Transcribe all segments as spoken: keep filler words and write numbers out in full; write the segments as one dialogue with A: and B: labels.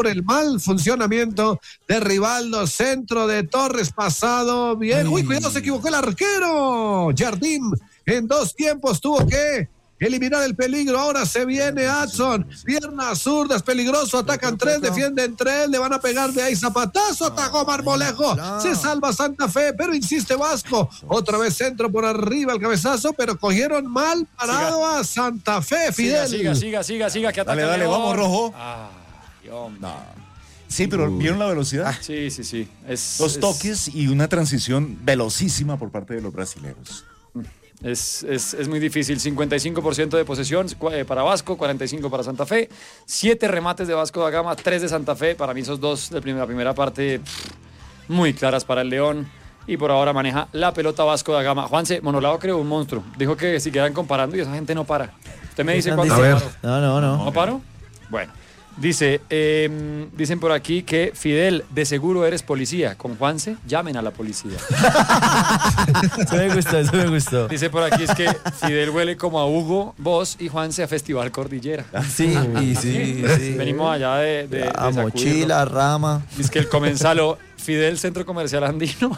A: por el mal funcionamiento de Rivaldo, centro de Torres pasado, bien, uy, cuidado, se equivocó el arquero, Jardín, en dos tiempos tuvo que eliminar el peligro, ahora se viene Adson, piernas zurdas, peligroso, atacan tres, defienden tres, le van a pegar de ahí, zapatazo, atajó Marmolejo, se salva Santa Fe, pero insiste Vasco, otra vez centro por arriba el cabezazo, pero cogieron mal parado siga. a Santa Fe, Fidel.
B: Siga, siga, siga, siga, que ataca.
C: Dale, dale, vamos, Rojo.
B: Ah,
C: no. Sí, pero ¿vieron la velocidad?
B: Sí, sí, sí. Es,
C: Dos
B: es...
C: toques y una transición velocísima por parte de los brasileños.
B: Es, es, es muy difícil, cincuenta y cinco por ciento de posesión para Vasco, cuarenta y cinco por ciento para Santa Fe, siete remates de Vasco da Gama, tres de Santa Fe, para mí esos dos de la primera parte muy claras para el León, y por ahora maneja la pelota Vasco da Gama. Juanse, Monolao creó un monstruo, dijo que si quedan comparando y esa gente no para. Usted me dice cuándo
A: paro.
D: No, no, no.
B: ¿No paro? Bueno. Dice, eh, dicen por aquí que Fidel, de seguro eres policía. Con Juanse, llamen a la policía.
D: Eso me gustó, eso me gustó.
B: Dice por aquí es que Fidel huele como a Hugo, vos y Juanse a Festival Cordillera.
D: Sí, y sí, sí.
B: Venimos allá de, de,
D: a
B: de
D: mochila, rama.
B: Dice que el comensalo, Fidel Centro Comercial Andino.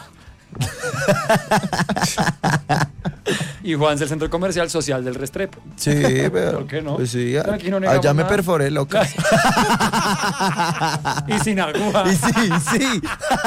B: Y Juanse el Centro Comercial Social del Restrepo.
D: Sí, pero
B: ¿por qué no?
D: Pues sí,
B: aquí no
D: allá me
B: nada.
D: perforé, loca.
B: Y sin aguja.
D: Y sí, sí.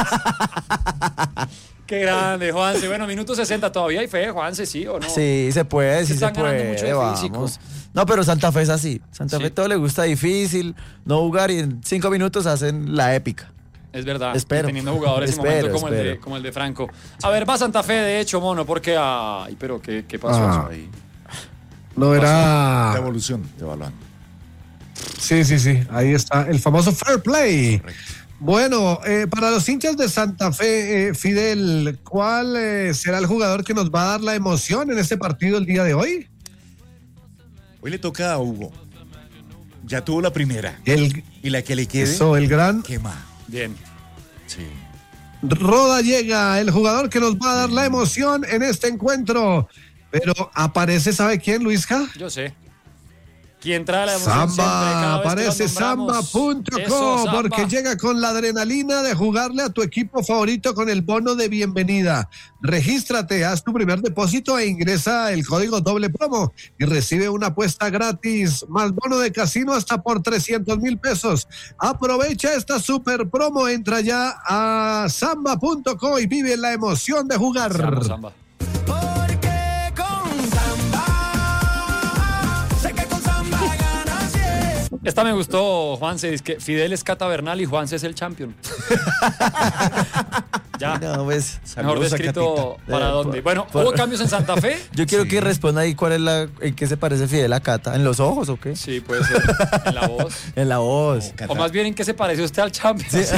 B: Qué grande, Juanse. Bueno, minuto sesenta, ¿todavía hay fe, Juanse, sí o no?
D: Sí, se puede, sí se, se puede. Mucho de físico. Vamos. No, pero Santa Fe es así. Santa sí. Fe todo le gusta difícil, no jugar y en cinco minutos hacen la épica.
B: Es verdad,
D: espero,
B: teniendo jugadores
D: espero,
B: en momento como el, de, como el de Franco. A ver, va Santa Fe, de hecho, Mono, porque... Ay, pero ¿qué, qué pasó
A: ah,
B: ahí?
A: No era...
C: La evolución de balón.
A: Sí, sí, sí, ahí está el famoso fair play. Correcto. Bueno, eh, para los hinchas de Santa Fe, eh, Fidel, ¿cuál eh, será el jugador que nos va a dar la emoción en este partido el día de hoy?
C: Hoy le toca a Hugo. Ya tuvo la primera.
A: El,
C: y la que le quede...
A: Eso, el gran...
C: Quema.
B: Bien.
C: Sí.
A: Roda llega, el jugador que nos va a dar la emoción en este encuentro. Pero aparece, ¿sabe quién, Luisca?
B: Yo sé. ¿Quién trae la emoción?
A: Samba, aparece samba punto com porque llega con la adrenalina de jugarle a tu equipo favorito con el bono de bienvenida. Regístrate, haz tu primer depósito e ingresa el código doble promo y recibe una apuesta gratis más bono de casino hasta por trescientos mil pesos. Aprovecha esta super promo, entra ya a samba punto com y vive la emoción de jugar.
B: Samba, samba. Esta me gustó, Juanse, es que Fidel es Cata Bernal y Juanse es el champion. Ya,
D: no, pues,
B: mejor descrito para eh, dónde. Bueno, por, ¿hubo cambios en Santa Fe?
D: Yo quiero
B: sí.
D: que responda ahí cuál es la, en qué se parece Fidel a Cata, ¿en los ojos o qué?
B: Sí, puede ser, en la voz.
D: En la voz.
B: O, o más bien, ¿en qué se parece usted al champion? Sí.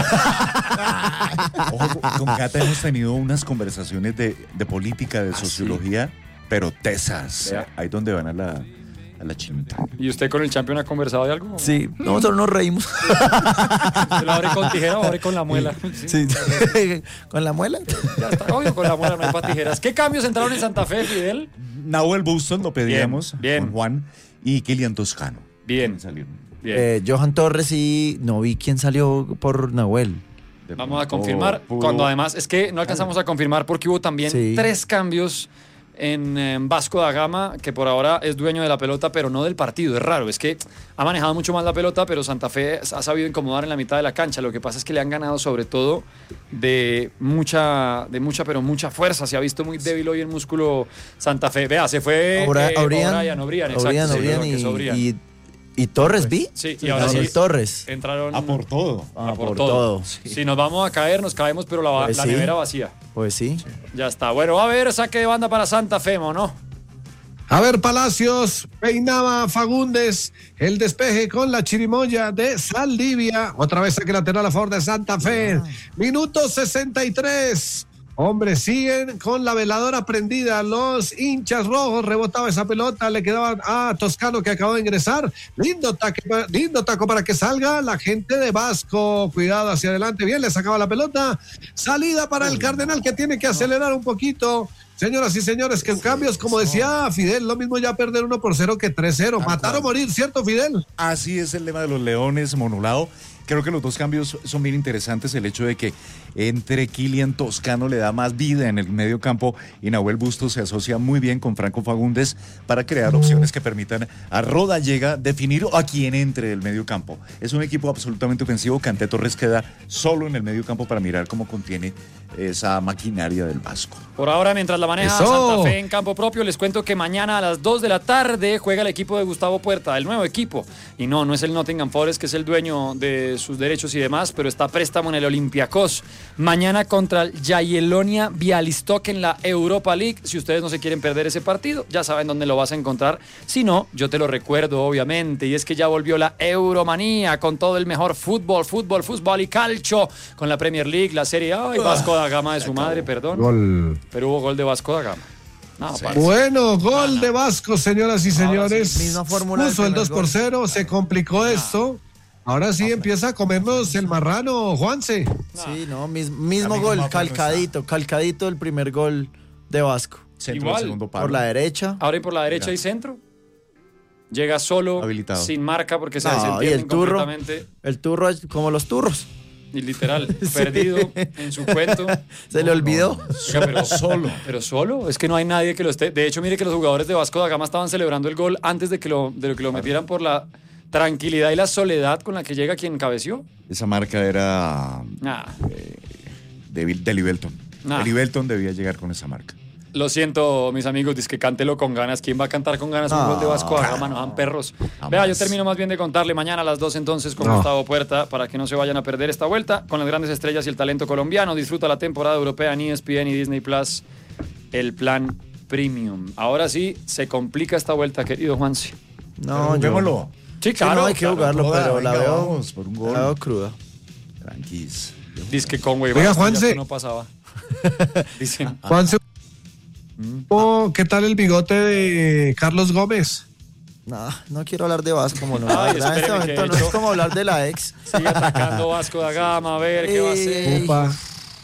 C: Ojo, con Cata hemos tenido unas conversaciones de, de política, de sociología, ¿ah, sí? Pero tesas, Vea. ahí donde van a la... a la chinita.
B: ¿Y usted con el champion ha conversado de algo?
D: Sí, nosotros nos reímos.
B: ¿Se lo abre con tijera o abre con la muela?
D: Sí, sí. ¿Con la muela?
B: Ya está, obvio, con la muela no hay para tijeras. ¿Qué cambios entraron en Santa Fe, Fidel?
C: Nahuel Buston lo pedíamos, bien, bien. Con Juan, y Kilian Toscano.
B: Bien.
C: Bien.
D: Eh, Johan Torres y no vi quién salió por Nahuel.
B: Vamos a confirmar, oh, cuando además, es que no alcanzamos a confirmar porque hubo también sí. tres cambios En, en Vasco da Gama, que por ahora es dueño de la pelota, pero no del partido. Es raro, es que ha manejado mucho más la pelota, pero Santa Fe ha sabido incomodar en la mitad de la cancha. Lo que pasa es que le han ganado sobre todo de mucha, de mucha, pero mucha fuerza. Se ha visto muy débil hoy el músculo Santa Fe. Vea, se fue
D: Obra,
B: eh,
D: Obrian,
B: O'Brien, Obrian, exacto.
D: Obrian, Obrian,
B: sí,
D: y,
B: Obrian.
D: y, y Torres, ¿vi?
B: Sí, y ahora sí.
D: Torres.
B: Entraron
C: a por todo.
B: A,
D: a
B: por,
D: por
B: todo.
D: todo.
B: Sí. Si nos vamos a caer, nos caemos, pero la,
D: pues
B: la
D: sí.
B: nevera vacía.
D: Pues sí. sí.
B: Ya está. Bueno, va a haber saque de banda para Santa Fe, ¿no?
A: A ver, Palacios, peinaba Fagundes, el despeje con la chirimoya de Saldivia, otra vez saque lateral a favor de Santa Fe, ah. Minuto sesenta y tres, hombre, siguen con la veladora prendida, los hinchas rojos, rebotaba esa pelota, le quedaba a Toscano que acabó de ingresar, lindo, taque, lindo taco para que salga la gente de Vasco, cuidado hacia adelante, bien, le sacaba la pelota, salida para el Cardenal que tiene que acelerar un poquito. Señoras y señores, que en cambios, como decía Fidel, lo mismo ya perder uno por cero que tres cero. Matar o morir, ¿cierto, Fidel?
C: Así es el lema de los Leones, Monolao. Creo que los dos cambios son bien interesantes. El hecho de que entre Kylian Toscano le da más vida en el medio campo y Nahuel Bustos se asocia muy bien con Franco Fagundes para crear opciones que permitan a Rodallega definir a quién entre el medio campo. Es un equipo absolutamente ofensivo. Kanté Torres queda solo en el medio campo para mirar cómo contiene esa maquinaria del Vasco.
B: Por ahora, mientras la maneja
A: ¡Eso!
B: Santa Fe en campo propio, les cuento que mañana a las dos de la tarde juega el equipo de Gustavo Puerta, el nuevo equipo. Y no, no es el Nottingham Forest, que es el dueño de sus derechos y demás, pero está a préstamo en el Olympiacos. Mañana contra el Jagiellonia Bialystok en la Europa League. Si ustedes no se quieren perder ese partido, ya saben dónde lo vas a encontrar. Si no, yo te lo recuerdo, obviamente, y es que ya volvió la Euromanía con todo el mejor fútbol, fútbol, fútbol y calcio, con la Premier League, la Serie A y Vasco da Gama de su madre, perdón.
A: Gol.
B: Pero hubo gol de Vasco da Gama. No,
C: Sí.
A: Bueno, gol de Vasco, señoras y señores.
D: sí, misma fórmula del
A: Puso el
D: primer
A: dos por
D: gol.
A: cero, se complicó esto. Ahora sí empieza a comernos el marrano, Juanse.
D: Sí, no, mis- mismo
C: La
D: gol,
C: misma forma
D: calcadito, calcadito el primer gol de Vasco.
C: Centro
B: Igual.
C: del segundo palo.
D: Por la derecha.
B: Ahora y por la derecha
C: Mira.
B: y centro. Llega solo,
C: Habilitado.
B: sin marca porque se
D: No, y
B: desentienden
D: el turro,
B: completamente.
D: el turro es como los turros.
B: Y literal, perdido en su cuento.
D: Se le olvidó.
B: Oiga, pero solo. Pero solo, es que no hay nadie que lo esté. De hecho, mire que los jugadores de Vasco da Gama estaban celebrando el gol antes de que lo, de que lo metieran por la tranquilidad y la soledad con la que llega quien cabeció.
C: Esa marca era
B: Nah,
C: de, de Libelton.
B: Nah.
C: El Libelton debía llegar con esa marca.
B: lo siento, mis amigos, dice que cántelo con ganas. ¿Quién va a cantar con ganas un
D: No,
B: gol de Vasco da Gama? No dan perros.
C: Jamás.
B: Vea, yo termino más bien de contarle mañana a las dos entonces con
A: No.
B: Gustavo Puerta para que no se vayan a perder esta vuelta con las grandes estrellas y el talento colombiano. Disfruta la temporada europea en E S P N y Disney Plus, el plan premium. Ahora sí, se complica esta vuelta, querido Juanse.
D: No, yo.
C: Juguémoslo.
B: Sí,
D: Sí,
B: claro.
D: no, hay que
B: claro.
D: jugarlo,
C: Joda,
D: pero la
C: venga,
D: veo,
C: vamos, por un gol.
D: la veo cruda.
C: Tranquis.
B: Dice que Conway
A: Oiga,
B: Vasco, ya
A: Juanse.
B: que no pasaba. Dicen.
A: Juanse, oh, ¿qué tal el bigote de Carlos Gómez?
D: No, no quiero hablar de Vasco, como no.
B: Ay,
D: La verdad, en este
B: espéreme,
D: momento
B: que
D: no
B: de hecho-
D: es como hablar de la ex.
B: Sigue atacando Vasco da Gama, a ver qué va a hacer.
D: Ey.
A: Upa.
D: Ah,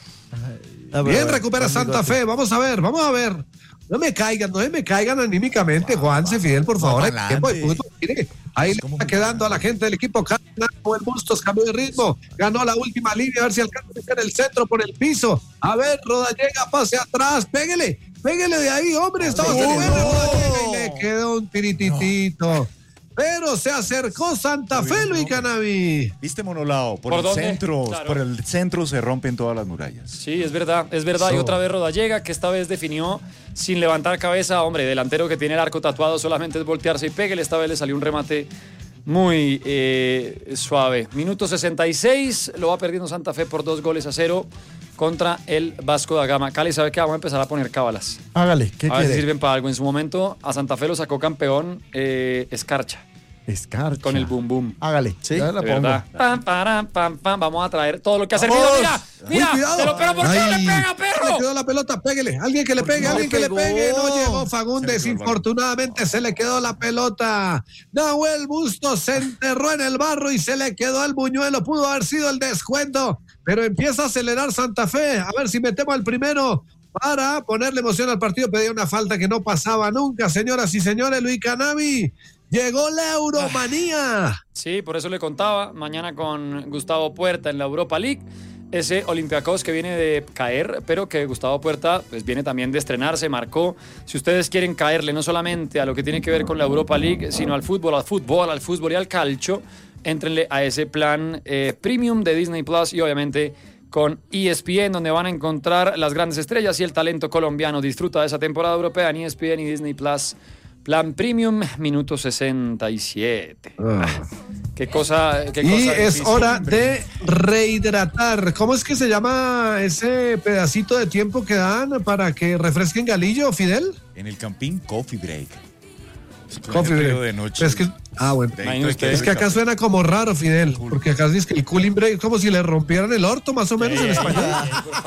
D: pero
A: Bien,
D: bueno,
A: recupera
D: buen
A: Santa
D: bigote.
A: Fe. Vamos a ver, vamos a ver. No me caigan, no me caigan anímicamente, Juanse Fidel, por favor.
C: va
A: Hay
C: pa'lante.
A: tiempo de fútbol. Mire, ahí le está quedando a la gente del equipo. El Bustos cambió de ritmo, ganó la última línea, a ver si alcanza a meter el centro por el piso. A ver, Rodallega, pase atrás, pégale, pégale de ahí, hombre. Estaba
C: No,
A: saliendo
C: no.
A: Rodallega y le quedó un tirititito. Pero se acercó Santa Fe, Luis Canaví.
C: ¿Viste, Monolao? Por,
B: ¿Por
C: el
B: dónde?
C: centro,
B: Claro.
C: por el centro se rompen todas las murallas.
B: Sí, es verdad, es verdad. Y
A: So.
B: otra vez Rodallega, que esta vez definió sin levantar cabeza. Hombre, delantero que tiene el arco tatuado, solamente es voltearse y pégale. Esta vez le salió un remate muy eh, suave. Minuto sesenta y seis, lo va perdiendo Santa Fe por dos goles a cero contra el Vasco da Gama. Cali, ¿sabe qué? Vamos a empezar a poner cábalas.
D: Hágale, ¿qué
B: A ver si
D: quiere?
B: sirven para algo. En su momento, a Santa Fe lo sacó campeón eh, Escarcha,
E: Escarcha.
B: con el boom boom.
E: Hágale.
D: Sí,
E: Ya la
B: De
E: pongo.
B: verdad. Pam, param, pam, pam. Vamos a traer todo lo que ha servido.
A: ¡Vamos!
B: Mira,
A: Uy,
B: mira,
A: cuidado.
B: te lo pego por qué no le
A: Ay,
B: pega,
A: Le
B: perro.
A: quedó la pelota, péguele. Alguien que le pegue,
D: no
A: alguien
D: le
A: que le
D: pegó?
A: pegue. No llegó Fagundes.
C: Se le quedó el balón.
A: Infortunadamente se le quedó la pelota. Nahuel Bustos se enterró en el barro y se le quedó el buñuelo. Pudo haber sido el descuento, pero empieza a acelerar Santa Fe. A ver si metemos al primero para ponerle emoción al partido. Pedía una falta que no pasaba nunca, señoras y señores. Luis Canavi. Llegó la Euromanía.
B: Sí, por eso le contaba. Mañana con Gustavo Puerta en la Europa League. Ese Olympiacos que viene de caer, pero que Gustavo Puerta pues viene también de estrenarse, marcó. Si ustedes quieren caerle no solamente a lo que tiene que ver con la Europa League, sino al fútbol, al fútbol, al fútbol y al calcio, éntrenle a ese plan eh, premium de Disney Plus y obviamente con E S P N, donde van a encontrar las grandes estrellas y el talento colombiano. Disfruta de esa temporada europea en E S P N y Disney Plus. Plan Premium, minuto sesenta y siete. Ah, qué cosa, qué
A: Y
B: cosa
A: es
B: difícil.
A: hora de rehidratar. ¿Cómo es que se llama ese pedacito de tiempo que dan para que refresquen Galillo, Fidel?
C: En el Campín, Coffee Break.
A: Coffee break.
C: De noche.
A: Pero es que, ah, bueno.
C: De ahí
B: Imagínese
C: te
B: usted.
C: queda
A: Es que
C: el
A: acá
C: café.
A: suena como raro, Fidel, porque acá dice que el cooling break es como si le rompieran el orto, más o menos en
B: Ey,
A: español.
B: ey, por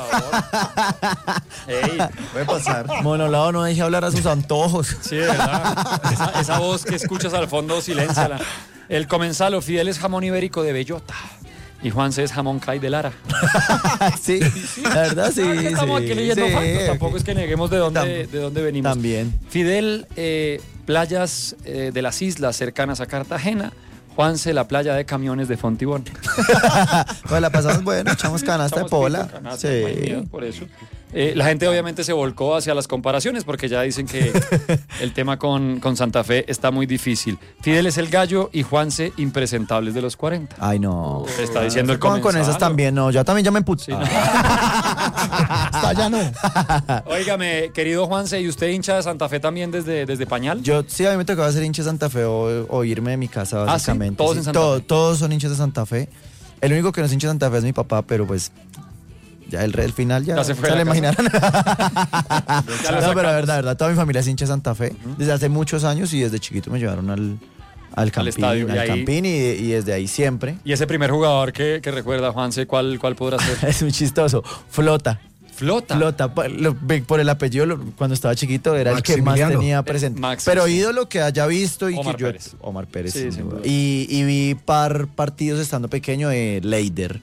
B: favor. Ey,
C: Puede pasar.
D: Monolao no deje hablar a sus antojos.
B: sí, de verdad. Esa, esa voz que escuchas al fondo, silénciala. El comensal, Fidel es jamón ibérico de bellota. Y Juanse es jamón Cay de Lara.
D: sí, la verdad sí.
B: Ah, que estamos
D: sí,
B: aquí leyendo
D: sí,
B: factos, tampoco es que neguemos de dónde,
D: Tam-
B: de dónde venimos.
D: También.
B: Fidel, eh, playas eh, de las islas cercanas a Cartagena. Juanse, la playa de camiones de Fontibón.
D: Pues la pasamos bueno, echamos canasta
B: Echamos
D: de pola.
B: pico, canasta,
D: Sí.
B: no hay miedo, por eso. Eh, la gente obviamente se volcó hacia las comparaciones porque ya dicen que el tema con, con Santa Fe está muy difícil. Fidel es el gallo y Juanse impresentables de los cuarenta.
D: Ay, no.
B: Se está diciendo el
D: Con, con
B: comensal.
D: esas también, no. Yo también ya me emputé.
B: Sí, no.
D: Hasta ya no.
B: Óigame, querido Juanse, ¿y usted hincha de Santa Fe también desde, desde pañal?
D: Yo sí, a mí me tocaba ser hincha de Santa Fe o, o irme de mi casa,
B: Ah, ¿sí?
D: básicamente.
B: Todos
D: Sí,
B: en Santa
D: to-
B: Fe.
D: Todos son hinchas de Santa Fe. El único que no es hincha de Santa Fe es mi papá, pero pues ya el, re- el final ya,
B: Ya se fue
D: se
B: a
D: le
B: la
D: imaginarán.
B: Ya lo
D: No,
B: sacamos.
D: pero la verdad, la verdad, toda mi familia es hincha de Santa Fe desde hace muchos años y desde chiquito me llevaron al, al Campín,
B: estadio, y
D: al
B: ahí-
D: Campín y, y desde ahí siempre.
B: Y ese primer jugador que, que recuerda, Juanse, ¿cuál, cuál podrá ser?
D: Es muy chistoso. Flota.
B: Flota.
D: Flota, pa- lo- ve- por el apellido, lo- cuando estaba chiquito, era el que más
A: Maximiliano.
D: tenía presente.
B: Max,
D: Pero
B: sí.
D: ídolo que haya visto y
B: Omar
D: que yo.
B: Pérez.
D: Omar Pérez.
B: Sí,
D: sin
B: sin
D: duda.
B: duda.
D: Y, y vi par partidos estando pequeño de Leider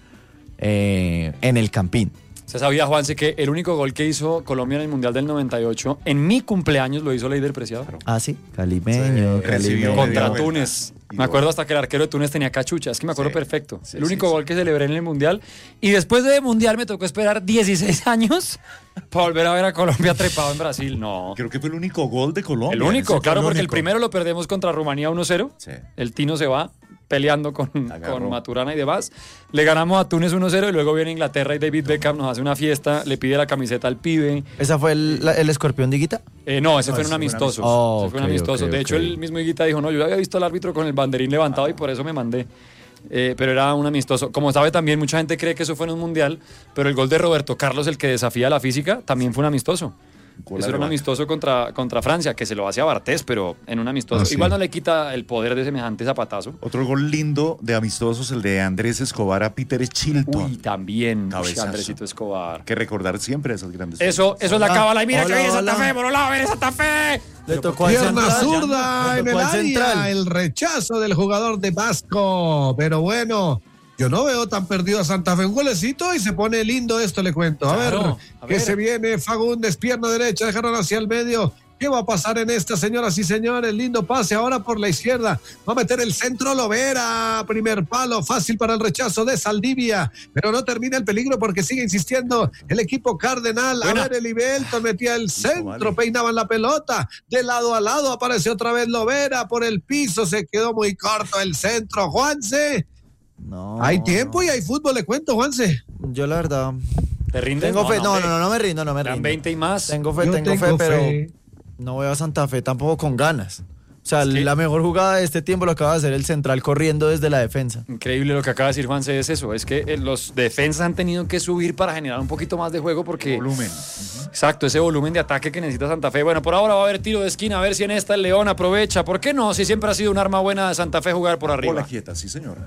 D: eh, en el Campín.
B: Se sabía, Juanse, que el único gol que hizo Colombia en el Mundial del noventa y ocho, en mi cumpleaños lo hizo Leider Preciado.
D: Ah, sí, calimeño,
C: Sí, recibió
D: calimeño.
C: media
B: Contra
C: vuelta.
B: Túnez.
C: Y
B: Me acuerdo
C: gol.
B: hasta que el arquero de Túnez tenía cachucha. Es que me acuerdo
C: Sí.
B: perfecto.
C: Sí,
B: el único
C: sí,
B: gol
C: sí.
B: que celebré en el Mundial. Y después de Mundial me tocó esperar dieciséis años para volver a ver a Colombia trepado en Brasil. No.
C: Creo que fue el único gol de Colombia.
B: El único,
C: Ese fue
B: claro, porque el
C: único.
B: primero lo perdemos contra Rumanía uno cero.
C: Sí.
B: El Tino se va peleando con,
C: Agarró.
B: con Maturana y demás. Le ganamos a Túnez uno cero y luego viene Inglaterra y David Beckham nos hace una fiesta, le pide la camiseta al pibe.
D: ¿Esa fue el, la- el escorpión de Higuita?
B: Eh, no, ese
C: No,
B: fue
C: ese
B: en un
C: fue un
B: amistoso.
D: amistoso.
B: Ese fue un
D: Oh, ok,
B: amistoso.
D: ok,
B: de hecho,
D: ok.
B: el mismo Higuita dijo, no, yo había visto al árbitro con el banderín levantado y por eso me mandé. Eh, pero era un amistoso. Como sabe también, mucha gente cree que eso fue en un mundial, pero el gol de Roberto Carlos, el que desafía la física, también fue un amistoso.
C: Gol
B: Eso era un
C: arrebata.
B: amistoso contra, contra Francia, que se lo hacía Bartés, pero en un amistoso.
A: Ah, sí.
B: Igual no le quita el poder de semejante zapatazo.
C: Otro gol lindo de amistosos, el de Andrés Escobar a Peter Chilton.
B: Uy, también. Uy,
C: Cabezazo.
B: Andresito Escobar.
C: Que recordar siempre esas grandes.
B: Eso, eso es la
D: Ah,
B: cábala. Y mira
D: hola,
B: que viene Santa
D: hola.
B: Fe, por un lado, viene Santa Fe.
D: Le tocó al
A: Pierna
D: central,
A: zurda
D: le
A: en el
D: tocó al
A: área,
D: central.
A: el rechazo del jugador de Vasco. Pero bueno, yo no veo tan perdido a Santa Fe. Un golecito y se pone lindo esto, le cuento. A
B: Claro,
A: ver,
B: a
A: que
B: ver.
A: se viene Fagundes, pierna derecha, dejaron hacia el medio. ¿Qué va a pasar en esta, señoras y señores? Lindo pase ahora por la izquierda. Va a meter el centro Lovera. Primer palo, fácil para el rechazo de Saldivia. Pero no termina el peligro porque sigue insistiendo el equipo Cardenal. A
B: Buena.
A: ver, el Ibelton metía el centro,
C: vale.
A: peinaban la pelota. De lado a lado aparece otra vez Lovera por el piso. Se quedó muy corto el centro. Juanse,
D: No,
A: hay tiempo y hay fútbol, le cuento, Juanse.
D: Yo la verdad.
B: ¿Te rindes?
D: Tengo fe. No,
B: hombre.
D: no, no, no me rindo, no me
B: Dan
D: rindo.
B: veinte y más.
D: Tengo fe,
A: Yo
D: tengo, fe,
A: tengo
D: pero
A: fe.
D: no veo a Santa Fe tampoco con ganas. O sea,
B: Es que-
D: la mejor jugada de este tiempo lo acaba de hacer el central corriendo desde la defensa.
B: Increíble lo que acaba de decir Juanse, es eso, es que eh, los defensas han tenido que subir para generar un poquito más de juego porque...
C: Volumen.
B: Exacto, ese volumen de ataque que necesita Santa Fe. Bueno, por ahora va a haber tiro de esquina, a ver si en esta el León aprovecha. ¿Por qué no? Si siempre ha sido un arma buena de Santa Fe jugar por
C: Bola
B: arriba.
C: quieta, sí, señor.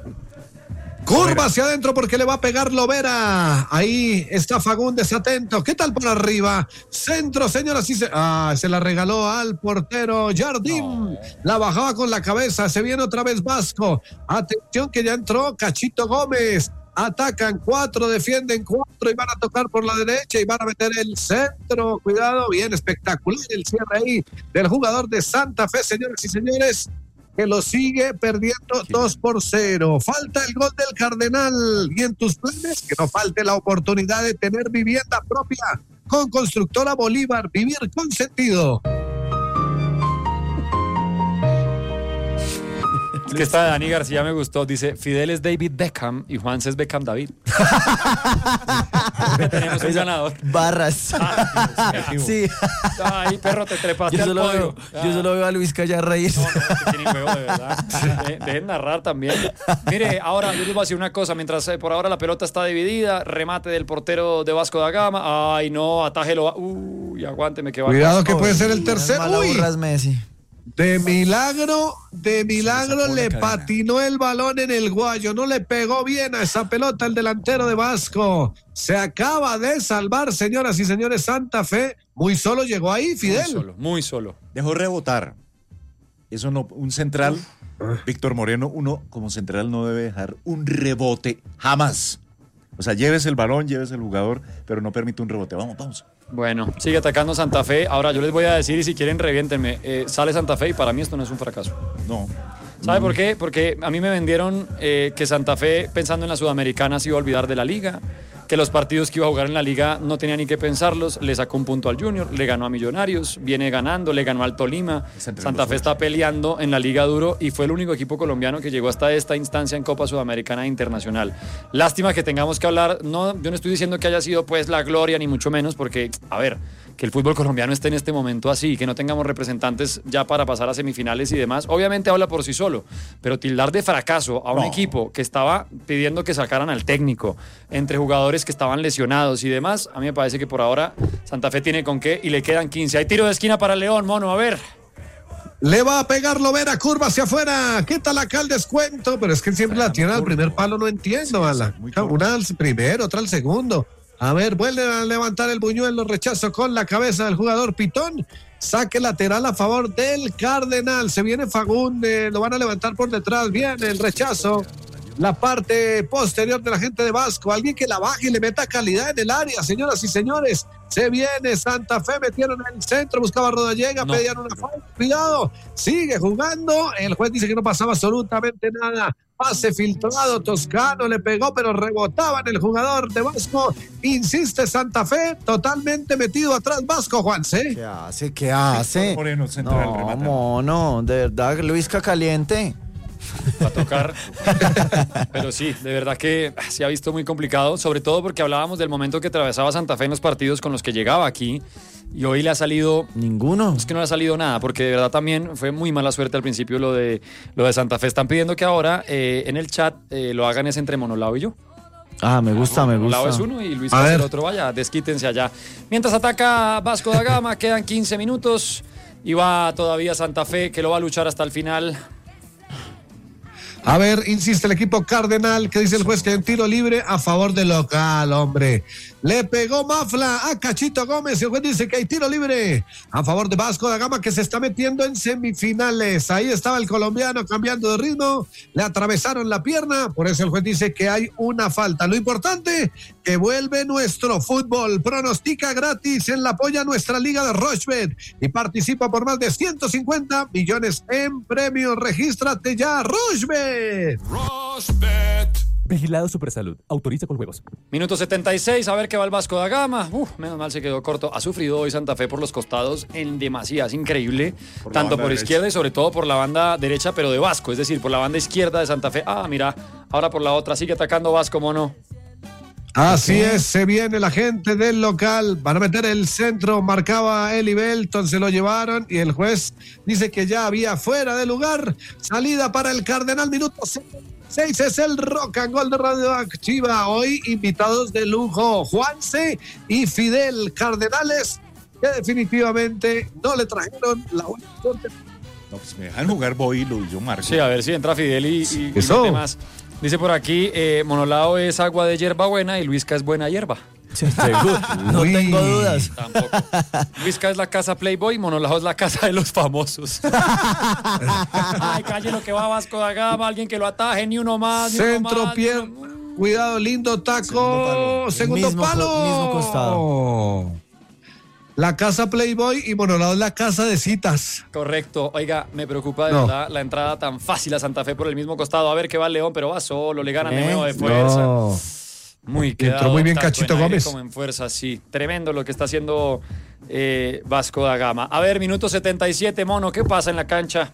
A: Curva hacia adentro porque le va a pegar Lovera. Ahí está Fagundes atento. ¿Qué tal por arriba? Centro, señoras y se... Ah, se la regaló al portero Jardín. La bajaba con la cabeza. Se viene otra vez Vasco. Atención que ya entró Cachito Gómez. Atacan cuatro, defienden cuatro y van a tocar por la derecha y van a meter el centro. Cuidado, bien espectacular el cierre ahí del jugador de Santa Fe, señoras y señores, que lo sigue perdiendo dos por cero. Falta el gol del Cardenal. Y en tus planes, que no falte la oportunidad de tener vivienda propia con Constructora Bolívar. Vivir con sentido.
B: Es que esta de Dani García me gustó. Dice, Fidel es David Beckham y Juanse es Beckham David. Ya tenemos un ganador.
D: Barras. Sí.
B: Ay, perro, te trepaste
D: Yo
B: al
D: solo,
B: podio.
D: veo, yo solo veo a Luis Callar reírse.
B: No, no, es que tienen juego de verdad. De- Dejen narrar también. Mire, ahora yo les voy a decir una cosa. Mientras eh, por ahora la pelota está dividida, remate del portero de Vasco da Gama. Ay, no, atájelo. Uy, aguánteme que va.
A: Cuidado que puede ser el tercero.
D: Mala
A: Uy,
D: burra es Messi.
A: de milagro, de milagro
C: sacó la
A: le
C: cadena.
A: patinó el balón en el guayo. No le pegó bien a esa pelota el delantero de Vasco. Se acaba de salvar, señoras y señores, Santa Fe. Muy solo llegó ahí,
B: Muy
A: Fidel.
B: solo, muy solo.
C: Dejó rebotar. Eso no, un central, Víctor Moreno, uno como central no debe dejar un rebote jamás. O sea, lleves el balón, lleves el jugador, pero no permite un rebote. Vamos, vamos.
B: Bueno, sigue atacando Santa Fe. Ahora yo les voy a decir, y si quieren, reviéntenme. Eh, sale Santa Fe y para mí esto no es un fracaso.
C: No.
B: ¿Sabe mm. por qué? Porque a mí me vendieron eh, que Santa Fe, pensando en la Sudamericana, se iba a olvidar de la liga, que los partidos que iba a jugar en la liga no tenía ni que pensarlos, le sacó un punto al Junior, le ganó a Millonarios, viene ganando, le ganó al Tolima, Santa Fe está peleando en la liga duro y fue el único equipo colombiano que llegó hasta esta instancia en Copa Sudamericana Internacional. Lástima que tengamos que hablar, no, yo no estoy diciendo que haya sido pues la gloria ni mucho menos, porque, a ver, que el fútbol colombiano esté en este momento así, que no tengamos representantes ya para pasar a semifinales y demás, obviamente habla por sí solo, pero tildar de fracaso a un no. equipo que estaba pidiendo que sacaran al técnico, entre jugadores que estaban lesionados y demás, a mí me parece que por ahora Santa Fe tiene con qué y le quedan quince. Hay tiro de esquina para León, mono, a ver.
A: Le va a pegar Lovera, curva hacia afuera. ¿Qué tal acá el descuento? Pero es que siempre la tiene al primer palo, no entiendo, Ala. Una al primero, otra al segundo. A ver, vuelve a levantar el buñuelo, rechazo con la cabeza del jugador Pitón. Saque lateral a favor del Cardenal. Se viene Fagundes, lo van a levantar por detrás. Bien, el rechazo. La parte posterior de la gente de Vasco. Alguien que la baje y le meta calidad en el área, señoras y señores. Se viene Santa Fe, metieron en el centro, buscaba Rodallega, no, pedían una falta. Cuidado, sigue jugando. El juez dice que no pasaba absolutamente nada. Pase filtrado, Toscano le pegó, pero rebotaba en el jugador de Vasco. Insiste Santa Fe, totalmente metido atrás Vasco, Juanse.
D: ¿Qué hace? ¿Qué hace?
C: Moreno, central,
D: no, mono, de verdad, Luisca caliente.
B: Va a tocar. Pero sí, de verdad que se ha visto muy complicado, sobre todo porque hablábamos del momento que atravesaba Santa Fe en los partidos con los que llegaba aquí. Y hoy le ha salido...
D: Ninguno.
B: Es que no le ha salido nada, porque de verdad también fue muy mala suerte al principio lo de, lo de Santa Fe. Están pidiendo que ahora eh, en el chat eh, lo hagan es entre Monolao y yo.
D: Ah, me gusta, me gusta.
B: Monolao es uno y Luis es el otro. Vaya, desquítense allá. Mientras ataca Vasco da Gama, quedan quince minutos y va todavía Santa Fe, que lo va a luchar hasta el final.
A: A ver, insiste el equipo Cardenal, que dice el juez que hay un tiro libre a favor del local, hombre. Le pegó Mafla a Cachito Gómez y el juez dice que hay tiro libre a favor de Vasco da Gama, que se está metiendo en semifinales. Ahí estaba el colombiano cambiando de ritmo, le atravesaron la pierna, por eso el juez dice que hay una falta. Lo importante, que vuelve nuestro fútbol. Pronostica gratis en la polla nuestra liga de Rochebet y participa por más de ciento cincuenta millones en premios. Regístrate ya, Rochebet.
E: Rochebet. Vigilado Supersalud. Autoriza con juegos.
B: Minuto setenta y seis, a ver qué va el Vasco da Gama. Uf, menos mal se quedó corto. Ha sufrido hoy Santa Fe por los costados en demasía. Es increíble. Por tanto por derecha. Izquierda y sobre todo por la banda derecha, pero de Vasco. Es decir, por la banda izquierda de Santa Fe. Ah, mira, ahora por la otra. Sigue atacando Vasco, mono.
A: Así es, se viene la gente del local, van a meter el centro, marcaba Eli Belton, se lo llevaron y el juez dice que ya había fuera de lugar, salida para el Cardenal, minuto seis, es el rock and roll de Radioactiva, hoy invitados de lujo, Juanse y Fidel, Cardenales, que definitivamente no le trajeron la buena suerte.
C: No, pues me dejan jugar, voy y lo yo marco.
B: Sí, a ver si entra Fidel y, y, y mete más. Dice por aquí, eh, Monolao es agua de hierba buena y Luisca es buena hierba.
D: No tengo dudas.
B: Tampoco. Luisca es la casa Playboy, Monolao es la casa de los famosos. Ay, calle lo que va Vasco da Gama, alguien que lo ataje, ni uno más. Ni
A: Centro,
B: uno
A: pie,
B: uno...
A: cuidado, lindo taco. Segundo
D: mismo,
A: palo.
D: Mismo costado.
A: La casa Playboy y Monolao es la casa de citas.
B: Correcto. Oiga, me preocupa de
A: no.
B: verdad la entrada tan fácil a Santa Fe por el mismo costado. A ver qué va el León, pero va solo, le ganan de nuevo de fuerza.
A: No.
B: Muy quedado.
A: Entró muy bien Cachito
B: en
A: Gómez.
B: Como en fuerza, sí. Tremendo lo que está haciendo eh, Vasco da Gama. A ver, minuto setenta y siete, mono, ¿qué pasa en la cancha?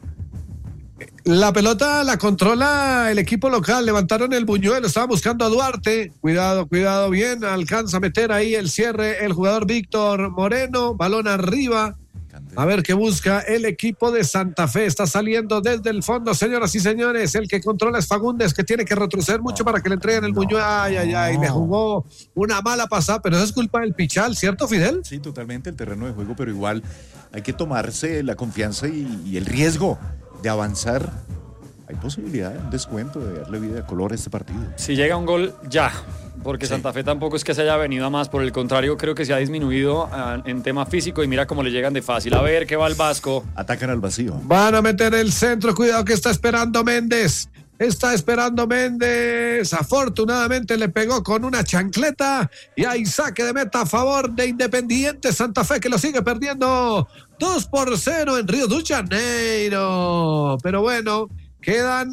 A: La pelota la controla el equipo local, levantaron el buñuelo, estaba buscando a Duarte, cuidado, cuidado, bien, alcanza a meter ahí el cierre el jugador Víctor Moreno, balón arriba, a ver qué busca el equipo de Santa Fe, está saliendo desde el fondo, señoras y señores, el que controla es Fagundes, que tiene que retroceder mucho para que le entreguen el buñuelo, ay, ay, ay, le jugó una mala pasada, pero eso es culpa del Pichal, ¿cierto, Fidel?
C: Sí, totalmente el terreno de juego, pero igual hay que tomarse la confianza y, y el riesgo de avanzar. Hay posibilidad de un descuento, de darle vida de color a este partido.
B: Si llega un gol, ya. Porque sí. Santa Fe tampoco es que se haya venido a más. Por el contrario, creo que se ha disminuido uh, en tema físico. Y mira cómo le llegan de fácil. A ver, ¿qué va el Vasco?
C: Atacan al vacío.
A: Van a meter el centro. Cuidado que está esperando Méndez. Está esperando Méndez. Afortunadamente le pegó con una chancleta. Y hay saque de meta a favor de Independiente Santa Fe, que lo sigue perdiendo dos por cero en Río de Janeiro. Pero bueno, Quedan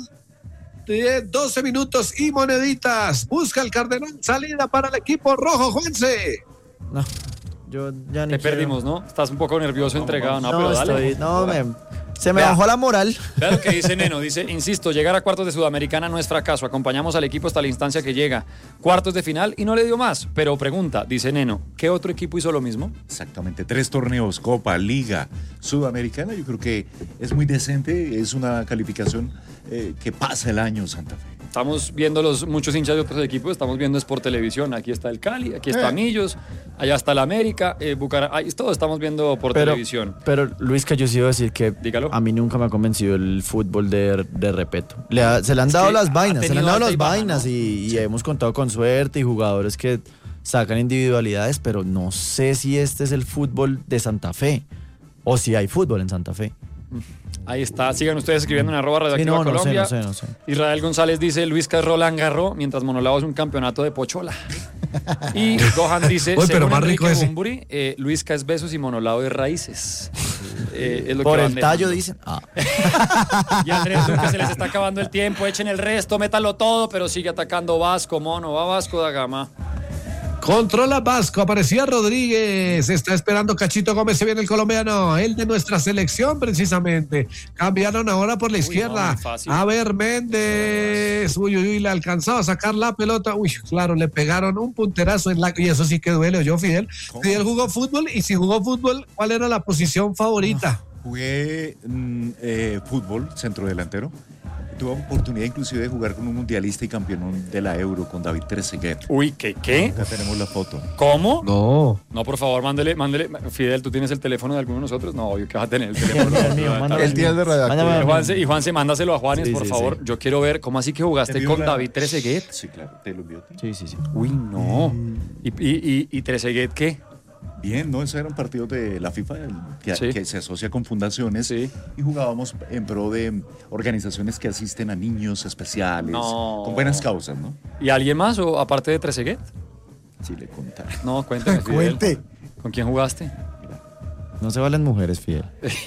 A: doce minutos y moneditas. Busca el Cardenal salida para el equipo rojo, Juanse.
D: No, yo ya ni
B: Te
D: quiero.
B: perdimos, ¿no? Estás un poco nervioso, entregado. No,
D: No,
B: pero dale.
D: estoy, no, me, se me
B: Vea.
D: bajó la moral.
B: Vea lo que dice Neno, dice, insisto, llegar a cuartos de Sudamericana no es fracaso, acompañamos al equipo hasta la instancia que llega, cuartos de final y no le dio más, pero pregunta, dice Neno, ¿qué otro equipo hizo lo mismo?
C: Exactamente, tres torneos, Copa, Liga, Sudamericana, yo creo que es muy decente, es una calificación eh, que pasa el año Santa Fe.
B: Estamos viendo los muchos hinchas de otros equipos, estamos viendo es por televisión, aquí está el Cali, aquí está
C: Eh.
B: Millos, allá está el América, eh, Bucaramanga, todo estamos viendo por
D: Pero,
B: televisión.
D: pero Luis, que yo sí iba a decir que
B: Dígalo.
D: a mí nunca me ha convencido el fútbol de, de Repeto. Le ha- se le han dado
B: que
D: las
B: ha
D: vainas, se le han
B: tenido
D: dado
B: alta
D: las
B: y baja,
D: vainas
B: ¿no?
D: y, y hemos contado con suerte y jugadores que sacan individualidades, pero no sé si este es el fútbol de Santa Fe o si hay fútbol en Santa Fe.
B: Ahí está, sigan ustedes escribiendo en arroba
D: Sí,
B: radioactiva
D: no, no sé,
B: Colombia.
D: no sé, no sé.
B: Israel González dice, Luis que es Roland Garros, mientras Monolao es un campeonato de pochola. Y Gohan dice,
A: Uy, pero
B: según
A: más rico
B: Enrique
A: ese.
B: Bunbury, eh, Luis que es besos y Monolao es raíces. Eh, es lo
D: Por
B: que
D: el
B: van
D: tallo
B: dejando.
D: dicen. Ah.
B: Y Andrés Duque se les está acabando el tiempo, echen el resto, métalo todo, pero sigue atacando Vasco, Mono, va Vasco da Gama.
A: Controla Vasco, aparecía Rodríguez, está esperando Cachito Gómez, se viene el colombiano, el de nuestra selección precisamente. Cambiaron ahora por la izquierda.
B: no, muy fácil.
A: A ver, Méndez, uy, uy, uy, le alcanzaba a sacar la pelota. Uy, claro, le pegaron un punterazo en la... Y eso sí que duele, yo, Fidel. Fidel jugó fútbol y si jugó fútbol, ¿cuál era la posición favorita?
C: Jugué mm, eh, fútbol, centro delantero. Tuve oportunidad inclusive de jugar con un mundialista y campeón de la Euro, con David Trezeguet.
B: Uy, ¿qué? ¿Qué?
C: Acá tenemos la foto.
B: ¿Cómo?
A: No.
B: No, por favor, mándele, mándele. Fidel, ¿tú tienes el teléfono de alguno de nosotros? No, obvio que vas a tener el teléfono.
D: El mío, mándame
F: El día de
D: Mándame
F: redactor.
D: a
B: Y
D: mí.
B: Juanse, y Juanse, mándaselo a Juanes,
D: Sí,
B: por
D: sí,
B: favor.
D: sí.
B: Yo quiero ver cómo así que
C: ¿Te
B: jugaste
C: envió
B: con
C: la-
B: David Trezeguet.
C: Sí, claro, te lo envío.
D: Sí, sí, sí.
B: Uy, no. ¿Y, y, y, y Trezeguet qué?
C: Bien, ¿no? Esos eran partidos de la FIFA el- que,
B: Sí.
C: que se asocia con fundaciones
B: Sí.
C: y jugábamos en pro de organizaciones que asisten a niños especiales,
B: No.
C: con buenas causas, ¿no?
B: ¿Y alguien más o aparte de Trezeguet?
C: Sí, le contara.
B: No, cuéntame, Fidel.
F: Cuente.
B: ¿Con quién jugaste?
D: No se valen mujeres, Fidel.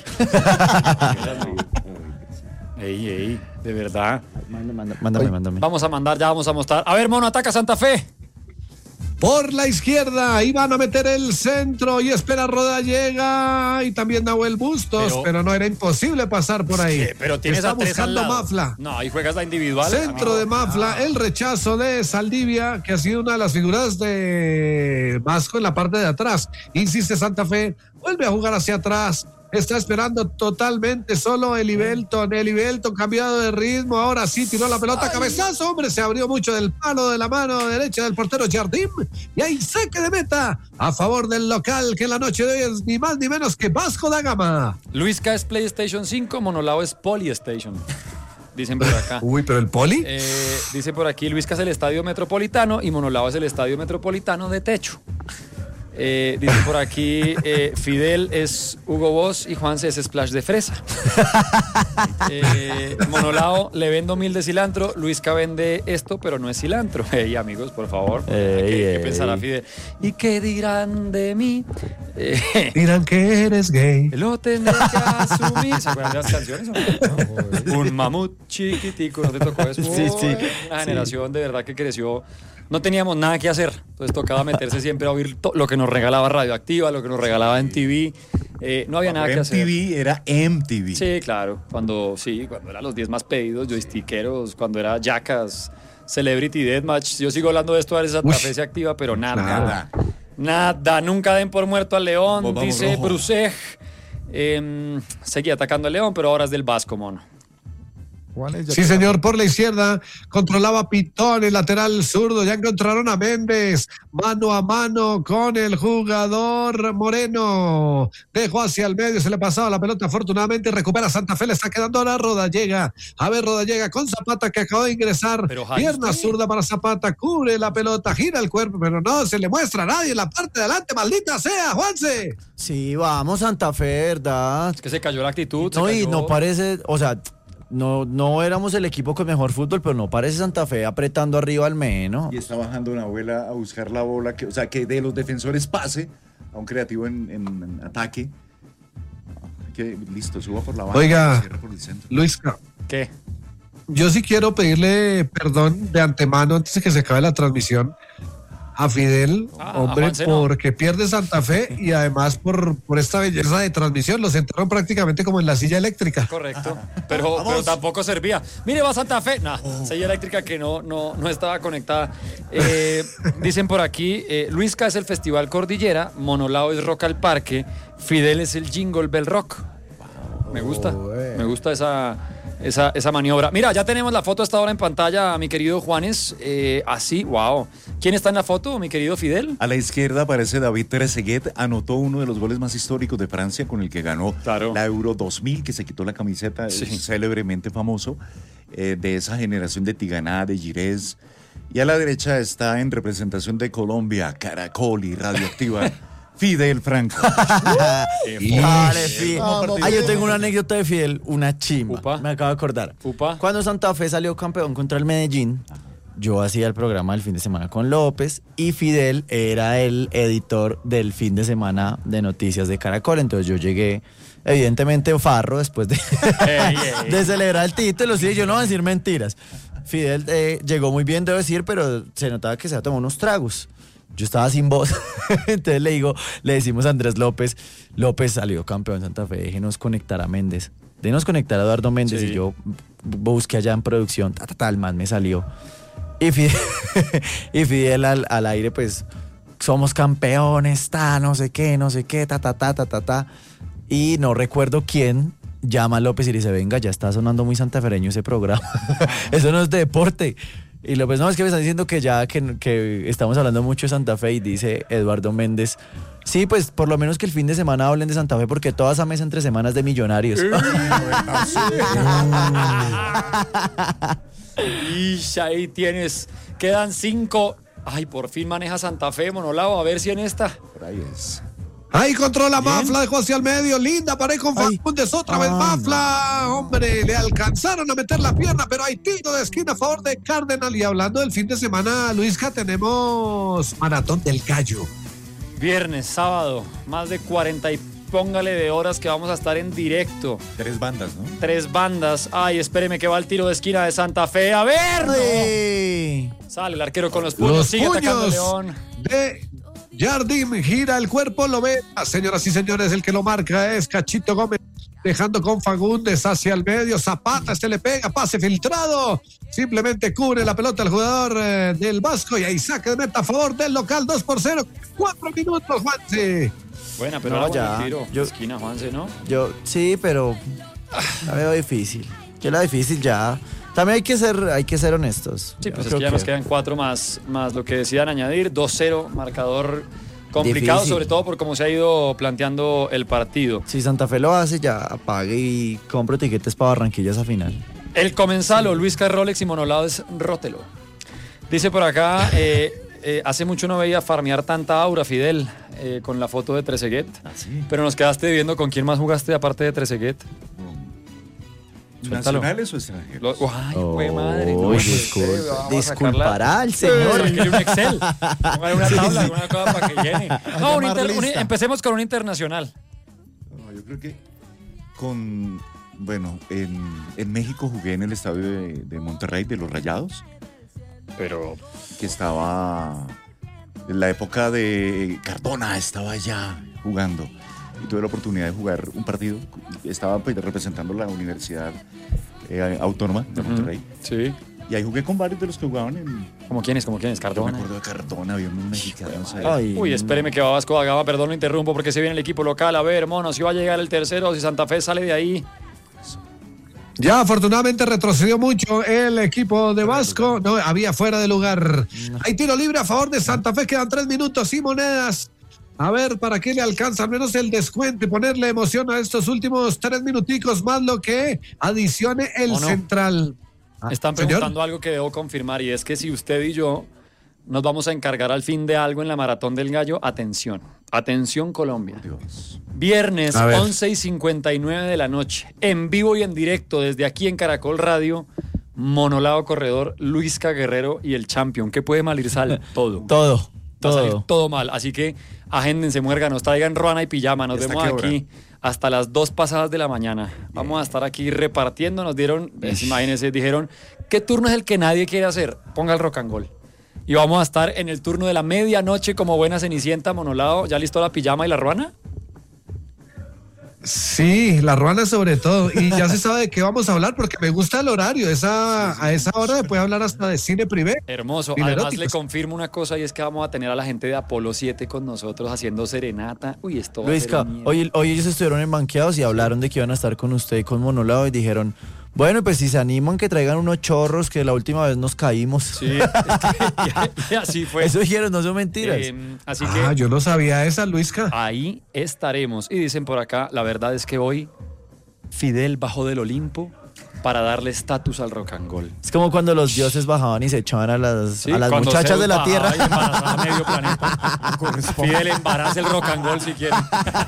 B: Ey, ey, de verdad.
D: Mándame, mándame, mándame.
B: Vamos a mandar, ya vamos a mostrar. A ver, Mono, ataca Santa Fe.
A: Por la izquierda, iban a meter el centro y espera Rodallega y también Nahuel Bustos,
B: Pero-
A: pero, no era imposible pasar por ahí.
B: Eh, Pero tienes
A: Está
B: a tres al
A: buscando
B: lado.
A: Mafla.
B: No, ahí juegas la individual.
A: Centro
B: amigo.
A: de Mafla, el rechazo de Saldivia, que ha sido una de las figuras de Vasco en la parte de atrás. Insiste Santa Fe, vuelve a jugar hacia atrás. Está esperando totalmente solo Eli Belton. Eli Belton cambiado de ritmo. Ahora sí tiró la pelota. Cabezazo, hombre. Se abrió mucho del palo de la mano derecha del portero Jardim. Y hay saque de meta a favor del local, que en la noche de hoy es ni más ni menos que Vasco da Gama.
B: Luisca es PlayStation cinco, Monolao es Polystation. Dicen por acá.
A: Uy, pero el poli.
B: Eh, dice por aquí, Luisca es el estadio metropolitano y Monolao es el estadio metropolitano de techo. Eh, dice por aquí, eh, Fidel es Hugo Boss y Juanse es Splash de fresa. Eh, Monolao, le vendo mil de cilantro, Luisca vende esto, pero no es cilantro. Ey, amigos, por favor.
D: Ey,
B: ¿Qué, qué
D: ey.
B: pensará Fidel? ¿Y qué dirán de mí? Eh,
A: Dirán que eres gay.
B: Lo tendré que asumir. ¿Se acuerdan de las canciones? o no? Un mamut chiquitico, ¿no te tocó eso?
D: Sí, sí.
B: Una generación de verdad que creció. No teníamos nada que hacer, entonces tocaba meterse siempre a oír to- lo que nos regalaba Radioactiva, lo que nos regalaba en T V. Eh, no había nada que
C: M
B: hacer.
C: T V era M T V.
B: Sí, claro. Cuando sí, cuando eran los diez más pedidos, joystickeros, cuando era Jackass, Celebrity Deathmatch. Yo sigo hablando de esto, a veces Santa
A: Uy.
B: Fe se activa, pero nada.
C: Nada.
B: Nada, nunca den por muerto al León,
C: Vamos, vamos,
B: dice
C: rojo.
B: Brusej. Eh, seguía atacando al León, pero ahora es del Vasco, Mono.
F: Juanes, ya
A: Sí,
F: te-
A: señor, por la izquierda controlaba Pitón, el lateral zurdo. Ya encontraron a Méndez, mano a mano con el jugador Moreno. Dejó hacia el medio, se le pasaba la pelota. Afortunadamente recupera Santa Fe, le está quedando ahora Rodallega. A ver, Rodallega con Zapata, que acabó de ingresar.
B: Pero, Jaime,
A: Pierna
B: usted-
A: zurda para Zapata, cubre la pelota, gira el cuerpo, pero no se le muestra a nadie en la parte de adelante. Maldita sea, Juanse.
D: Sí, vamos, Santa Fe, ¿verdad?
B: Es que se cayó la actitud. se
D: No, y
B: cayó-
D: no parece, o sea, no, no éramos el equipo con mejor fútbol, pero no parece Santa Fe apretando arriba al menos.
C: Y está bajando una abuela a buscar la bola, que, o sea, que de los defensores pase a un creativo en, en- en ataque. Que listo, suba por la banda,
A: Oiga.
C: cierra por el centro.
A: Luisca,
B: ¿Qué?
A: yo sí quiero pedirle perdón de antemano antes de que se acabe la transmisión a Fidel,
B: Ah,
A: hombre,
B: a Juanse no.
A: porque pierde Santa Fe y además por, por esta belleza de transmisión. Los entraron prácticamente como en la silla eléctrica.
B: Correcto, pero, pero tampoco servía. Mire, va Santa Fe. Nah, silla eléctrica que no, no, no estaba conectada. Eh, dicen por aquí, eh, Luisca es el Festival Cordillera, Monolao es Rock al Parque, Fidel es el Jingle Bell Rock. Me gusta, me gusta esa, esa, esa maniobra. Mira, ya tenemos la foto hasta ahora en pantalla, mi querido Juanes. Eh, así, wow. ¿Quién está en la foto, mi querido Fidel?
C: A la izquierda aparece David Trezeguet, anotó uno de los goles más históricos de Francia con el que ganó
B: Claro.
C: la Euro dos mil, que se quitó la camiseta,
B: Sí.
C: es célebremente famoso, eh, de esa generación de Tiganá, de Girés. Y a la derecha está en representación de Colombia, Caracol y Radioactiva, Fidel Franco.
D: Vale, Fi-
C: Vamos,
D: Ah, yo tengo una anécdota de Fidel, una chimba.
B: Upa.
D: Me acabo de acordar.
B: Upa.
D: Cuando Santa Fe salió campeón contra el Medellín, yo hacía el programa del fin de semana con López y Fidel era el editor del fin de semana de noticias de Caracol. Entonces yo llegué, evidentemente, farro después de,
B: Ey, ey.
D: de celebrar el título. Sí, yo no voy a decir mentiras. Fidel eh, llegó muy bien, debo decir, pero se notaba que se había tomado unos tragos. Yo estaba sin voz, entonces le digo, le decimos a Andrés López, López salió campeón de Santa Fe, déjenos conectar a Méndez, déjenos conectar a Eduardo Méndez.
B: Sí.
D: Y yo busqué allá en producción, ta, ta, ta, el man me salió. Y Fidel, y Fidel al, al aire, pues, somos campeones, ta, no sé qué, no sé qué, ta, ta, ta, ta, ta, ta. Y no recuerdo quién llama a López y le dice, venga, ya está sonando muy santafereño ese programa. Eso no es de deporte. Y López, no, es que me están diciendo que ya que, que estamos hablando mucho de Santa Fe, y dice Eduardo Méndez, sí, pues por lo menos que el fin de semana hablen de Santa Fe, porque toda esa mesa entre semanas de Millonarios.
B: Y ahí tienes, quedan cinco. Ay, por fin maneja Santa Fe, Monolao, a ver si en esta.
C: Por ahí es.
A: Ahí controla Mafla, dejó hacia el medio, linda pared con
D: Ay.
A: Fagundes, otra vez
D: Ay,
A: Mafla, hombre, le alcanzaron a meter la pierna, pero hay tiro de esquina a favor de Cardenal. Y hablando del fin de semana, Luisca, tenemos Maratón del Gallo.
B: Viernes, sábado, más de cuarenta y póngale de horas que vamos a estar en directo.
C: Tres bandas, ¿no?
B: Tres bandas. Ay, espéreme que va el tiro de esquina de Santa Fe. A ver.
D: ¡Ay!
B: Sale el arquero con los puños,
A: Los
B: sigue atacando
A: puños
B: León.
A: de Jardim, gira el cuerpo, lo ve. Señoras y señores, el que lo marca es Cachito Gómez, dejando con Fagundes hacia el medio. Zapata, este le pega, pase filtrado. Simplemente cubre la pelota el jugador eh, del Vasco y ahí saque de meta a favor del local, dos por cero. Cuatro minutos, Juanse.
B: Buena, pero
D: No,
B: era bueno
D: ya.
B: el tiro.
D: Yo-
B: Esquina, Juanse, ¿no?
D: Yo, sí, pero la veo difícil. Que la difícil ya. También hay que ser, hay que ser honestos.
B: Sí,
D: Yo
B: pues es
D: creo
B: que ya nos quedan cuatro más, más lo que decidan añadir. dos cero, marcador complicado,
D: Difícil.
B: sobre todo por cómo se ha ido planteando el partido.
D: Si Santa Fe lo hace, ya apague y compro tiquetes para Barranquilla esa final.
B: El comensalo, Luis Carrolex y Monolao es Rótelo. Dice por acá, eh, eh, hace mucho no veía farmear tanta aura, Fidel, eh, con la foto de Trezeguet.
C: ¿Ah, sí?
B: Pero nos quedaste viendo con quién más jugaste aparte de Trezeguet. Suéltalo.
C: ¿Nacionales o extranjeros?
B: Lo- ay, güey, madre. no,
D: Uy,
B: pues,
D: disculpa.
B: eh, vamos a
D: Disculpará
B: sacarla.
D: al señor.
B: Eh, quiere un Excel. Póngale una tabla, alguna cosa para que llene. No, un
F: llamar
B: inter- un-
F: lista.
B: empecemos con un internacional.
C: No, yo creo que con, bueno, en, en México jugué en el estadio de, de Monterrey, de los Rayados,
B: Pero
C: que estaba en la época de Cardona, estaba allá jugando. Y tuve la oportunidad de jugar un partido. Estaba pues, representando la Universidad eh, Autónoma de Monterrey.
B: sí.
C: Y ahí jugué con varios de los que jugaban en...
B: ¿Como quiénes? ¿Como quiénes?
C: Yo me
B: Cardona.
C: acuerdo de Cardona, había unos mexicanos ahí.
D: Ay,
B: Uy, espéreme que va Vasco da Gama, perdón, lo interrumpo porque se viene el equipo local. A ver, mono, si va a llegar el tercero, si Santa Fe sale de ahí.
A: Ya afortunadamente retrocedió mucho el equipo de Vasco. No, había fuera de lugar. Hay tiro libre a favor de Santa Fe. Quedan tres minutos y monedas. A ver, ¿para qué le alcanza al menos el descuento y ponerle emoción a estos últimos tres minuticos más lo que adicione el
B: ¿O no?
A: central? Ah,
B: Están
A: señor.
B: preguntando algo que debo confirmar y es que si usted y yo nos vamos a encargar al fin de algo en la Maratón del Gallo, atención, atención Colombia.
C: Dios.
B: Viernes
A: A ver.
B: once y cincuenta y nueve de la noche, en vivo y en directo desde aquí en Caracol Radio, Monolao Corredor, Luisca Guerrero y el Champion. ¿Qué puede mal ir sal? Todo.
D: todo,
B: Va a salir
D: todo.
B: todo mal. Así que agéndense, muérganos, traigan ruana y pijama. Nos
C: ¿Y hasta
B: vemos
C: qué hora?
B: aquí hasta las dos pasadas de la mañana. Vamos a estar aquí repartiendo. Nos dieron, pues, imagínense, dijeron, ¿qué turno es el que nadie quiere hacer? Ponga el rock and roll. Y vamos a estar en el turno de la medianoche como buena cenicienta, monolado. ¿Ya listo la pijama y la ruana?
A: Sí, la ruana sobre todo. Y ya se sabe de qué vamos a hablar porque me gusta el horario. Esa, a esa hora se puede hablar hasta de cine privé.
B: Hermoso. Además le confirmo una cosa y es que vamos a tener a la gente de Apolo siete con nosotros haciendo serenata. Uy, esto va
D: Luisca,
B: a ser
D: hoy, hoy ellos estuvieron en banqueados y hablaron de que iban a estar con usted y con Monolado y dijeron, bueno, pues si se animan que traigan unos chorros que la última vez nos caímos.
B: Sí, es que, y, y así fue.
D: Eso dijeron, no son mentiras.
B: Eh, así
A: ah,
B: que
A: yo no sabía esa, Luisca.
B: Ahí estaremos. Y dicen por acá, la verdad es que hoy Fidel bajó del Olimpo para darle estatus al rock and roll.
D: Es como cuando los dioses bajaban y se echaban a las,
B: Sí,
D: a las
B: cuando
D: muchachas
B: Zeus
D: de la
B: bajaba
D: tierra.
B: y embarazaba a medio planeta. Fidel embaraza el rock and roll si quiere.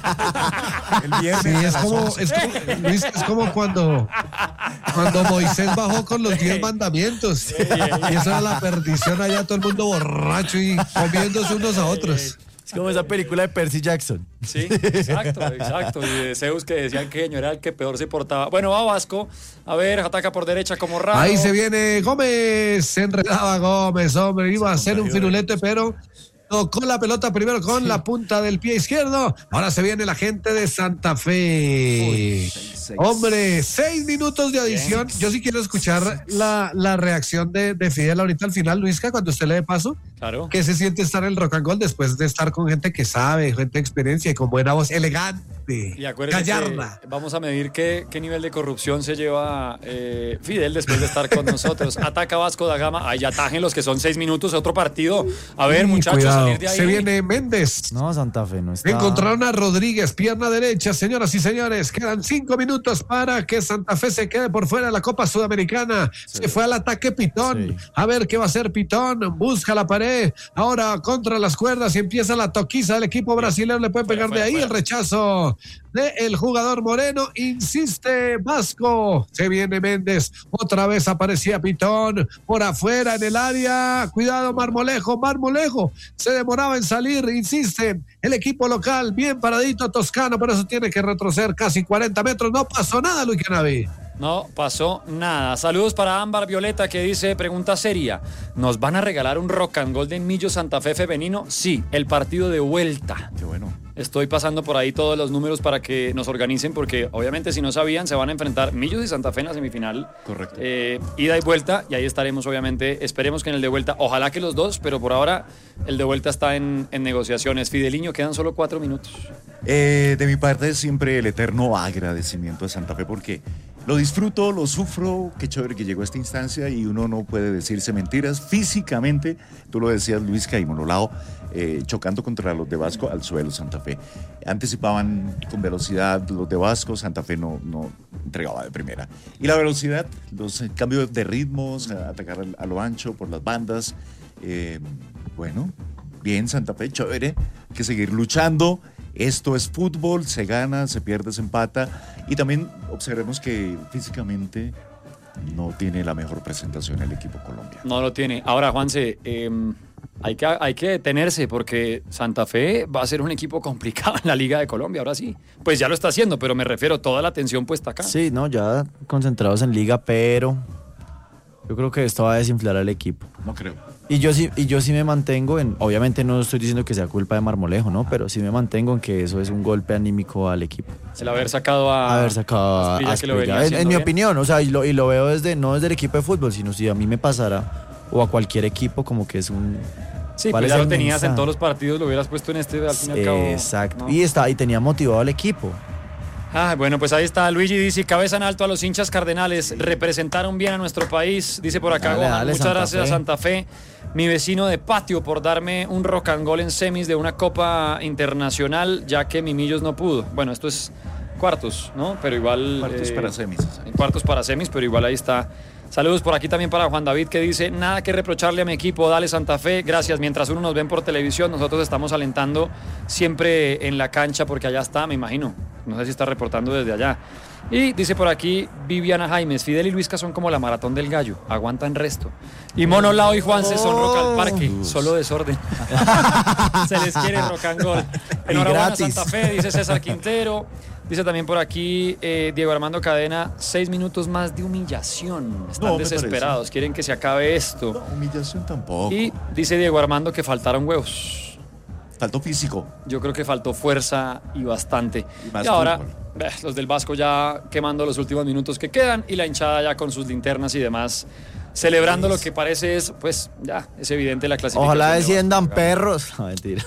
C: El viernes.
A: Sí, es como, es como, Luis, es como cuando, cuando Moisés bajó con los diez mandamientos. Y eso era la perdición allá, todo el mundo borracho y comiéndose unos a otros.
D: Es como esa película de Percy Jackson.
B: Sí, exacto, exacto. Y de Zeus que decían que era el que peor se portaba. Bueno, va Vasco. A ver, ataca por derecha como raro.
A: Ahí se viene Gómez. Se enredaba Gómez, hombre. Iba a hacer un firulete, pero tocó la pelota primero con sí. la punta del pie izquierdo. Ahora se viene la gente de Santa Fe. Uy, seis, seis. Hombre, seis minutos de adición. Bien. Yo sí quiero escuchar la, la reacción de, de Fidel ahorita al final, Luisca, cuando usted le dé paso.
B: Claro.
A: ¿Qué se siente estar en el rock and roll después de estar con gente que sabe, gente de experiencia y con buena voz, elegante,
B: y gallarda? Vamos a medir qué, qué nivel de corrupción se lleva eh, Fidel después de estar con nosotros. Ataca Vasco da Gama. Ahí atajen los que son seis minutos, otro partido. A ver, sí, muchachos, cuidado. Salir de ahí.
A: Se viene Méndez.
D: No, Santa Fe no está.
A: Encontraron a Rodríguez, pierna derecha, señoras y señores. Quedan cinco minutos para que Santa Fe se quede por fuera de la Copa Sudamericana. Sí. Se fue al ataque Pitón. Sí. A ver qué va a hacer Pitón. Busca la pared. Ahora contra las cuerdas y empieza la toquiza del equipo brasileño. Le puede pegar fuera, fuera, de ahí fuera. El rechazo del jugador Moreno. Insiste Vasco. Se viene Méndez. Otra vez aparecía Pitón por afuera en el área. Cuidado Marmolejo. Marmolejo se demoraba en salir. Insiste el equipo local. Bien paradito Toscano. Por eso tiene que retroceder casi cuarenta metros. No pasó nada, Luis Canaví.
B: No pasó nada. Saludos para Ámbar Violeta que dice, pregunta seria, ¿nos van a regalar un rock and roll de Millo Santa Fe femenino? Sí, el partido de vuelta.
C: Qué bueno.
B: Estoy pasando por ahí todos los números para que nos organicen porque obviamente si no sabían se van a enfrentar Millos y Santa Fe en la semifinal.
C: Correcto.
B: Eh, ida y vuelta y ahí estaremos obviamente. Esperemos que en el de vuelta, ojalá que los dos, pero por ahora el de vuelta está en, en negociaciones. Fideliño, quedan solo cuatro minutos.
C: Eh, de mi parte siempre el eterno agradecimiento a Santa Fe porque lo disfruto, lo sufro, qué chévere que llegó a esta instancia y uno no puede decirse mentiras. Físicamente, tú lo decías Luisca y Monolao, eh, chocando contra los de Vasco al suelo Santa Fe. Anticipaban con velocidad los de Vasco, Santa Fe no, no entregaba de primera. Y la velocidad, los cambios de ritmos, atacar a lo ancho por las bandas. Eh, bueno, bien Santa Fe, chévere, hay que seguir luchando. Esto es fútbol, se gana, se pierde, se empata. Y también observemos que físicamente no tiene la mejor presentación el equipo colombiano.
B: No lo tiene. Ahora, Juanse, eh, hay, que, hay que detenerse porque Santa Fe va a ser un equipo complicado en la Liga de Colombia, ahora sí. Pues ya lo está haciendo, pero me refiero, toda la atención puesta acá.
D: Sí, no, ya concentrados en Liga, pero yo creo que esto va a desinflar al equipo.
C: No creo.
D: Y yo sí, y yo sí me mantengo en, obviamente no estoy diciendo que sea culpa de Marmolejo, ¿no? Pero sí me mantengo en que eso es un golpe anímico al equipo.
B: El haber sacado a
D: haber sacado a Asprilla, que lo venía en, en mi opinión, o sea, y lo, y lo veo desde, no desde el equipo de fútbol, sino si a mí me pasara, o a cualquier equipo, como que es un...
B: Sí, pues ya lo tenías mensaje? En todos los partidos, lo hubieras puesto en este, al fin y al cabo.
D: Exacto,
B: ¿no?
D: y, está, y tenía motivado al equipo.
B: Ah, bueno, pues ahí está Luigi, dice, cabeza en alto a los hinchas cardenales, representaron bien a nuestro país, dice por acá, dale, dale, muchas Santa gracias Fe. A Santa Fe, mi vecino de patio por darme un rock and roll en semis de una copa internacional, ya que Mimillos no pudo. Bueno, esto es cuartos, ¿no? Pero igual...
C: Cuartos eh, para semis.
B: En cuartos para semis, pero igual ahí está. Saludos por aquí también para Juan David que dice, nada que reprocharle a mi equipo, dale Santa Fe, gracias. Mientras uno nos ven por televisión, nosotros estamos alentando siempre en la cancha porque allá está, me imagino. No sé si está reportando desde allá. Y dice por aquí Viviana Jaimes, Fidel y Luisca son como la maratón del gallo, aguantan resto. Y Mono Lao y Juanse son rock al parque, solo desorden. Se les quiere rock and roll. Enhorabuena Santa Fe, dice César Quintero. Dice también por aquí eh, Diego Armando Cadena, seis minutos más de humillación. Están
C: No, me
B: desesperados,
C: parece.
B: quieren que se acabe esto.
C: No, humillación tampoco.
B: Y dice Diego Armando que faltaron huevos.
C: Faltó físico.
B: Yo creo que faltó fuerza y bastante.
C: Y más
B: Y ahora
C: fútbol.
B: eh, los del Vasco ya quemando los últimos minutos que quedan y la hinchada ya con sus linternas y demás, celebrando lo que parece es, pues ya, es evidente la clasificación.
D: Ojalá
B: de
D: desciendan
B: Vasco.
D: perros. No, mentira.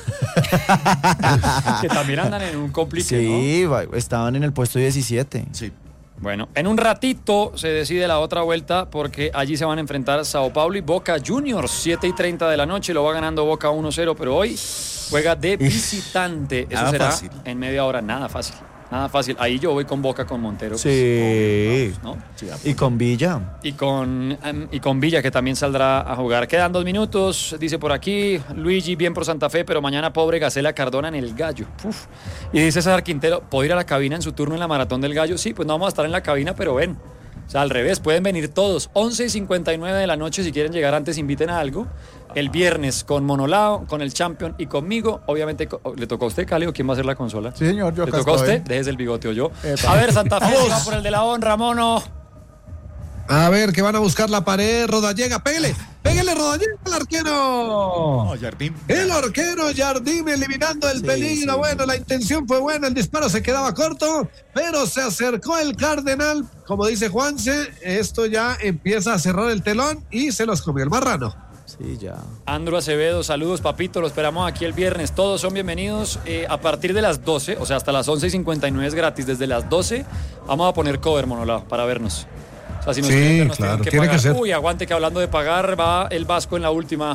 B: Que también andan en un complique, ¿no?
D: Sí, va- estaban en el puesto diecisiete.
C: Sí.
B: Bueno, en un ratito se decide la otra vuelta porque allí se van a enfrentar Sao Paulo y Boca Juniors, siete y treinta de la noche, lo va ganando Boca uno cero, pero hoy juega de visitante. Eso
C: Nada
B: será
C: fácil.
B: en media hora, nada fácil, nada fácil. Ahí yo voy con Boca, con Montero. pues,
D: Sí.
B: ¿no?
C: Sí,
D: Y con Villa.
B: Y con, em, y con Villa, que también saldrá a jugar. Quedan dos minutos, dice por aquí Luigi, bien por Santa Fe, pero mañana pobre Gacela Cardona en el Gallo. Uf. Y dice César Quintero, ¿puedo ir a la cabina en su turno en la Maratón del Gallo? Sí, pues no vamos a estar en la cabina, pero ven. O sea, al revés, pueden venir todos. once y cincuenta y nueve de la noche, si quieren llegar antes, inviten a algo. El viernes con Monolao, con el Champion y conmigo. Obviamente, co- ¿le tocó a usted, Cali, o quién va a hacer la consola?
F: Sí, señor, yo
B: ¿Le
F: acá
B: tocó a
F: estoy.
B: usted? Déjese el bigote o yo.
F: Epa.
B: A ver, Santa Fe se va por el de la honra, mono.
A: A ver, que van a buscar la pared. Rodallega, pégale. Pégale, Rodallega, el arquero.
C: No, Jardín.
A: El arquero Jardín eliminando el
D: Sí,
A: peligro.
D: sí.
A: Bueno, la intención fue buena, el disparo se quedaba corto, pero se acercó el Cardenal. Como dice Juanse, esto ya empieza a cerrar el telón y se los comió el marrano.
D: Sí, ya.
B: Andrew Acevedo, saludos papito, lo esperamos aquí el viernes, todos son bienvenidos eh, a partir de las doce, o sea hasta las once y cincuenta y nueve es gratis, desde las doce vamos a poner cover Monolao para vernos. O sea, si nos
A: Sí,
B: quieren ver, nos
A: claro,
B: tienen que
A: tiene que
B: pagar.
A: ser.
B: Uy, aguante que hablando de pagar va el Vasco en la última.